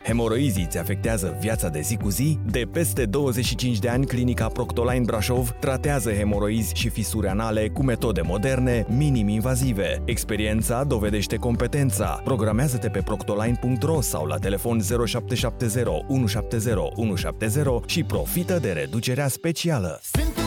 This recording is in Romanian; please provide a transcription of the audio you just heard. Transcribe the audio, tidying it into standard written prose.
Hemoroizii îți afectează viața de zi cu zi? De peste 25 de ani, clinica Proctoline Brașov tratează hemoroizi și fisuri anale cu metode moderne, minim-invazive. Experiența dovedește competența. Programează-te pe proctoline.ro sau la telefon 0770 170 170 și profită de reducerea specială.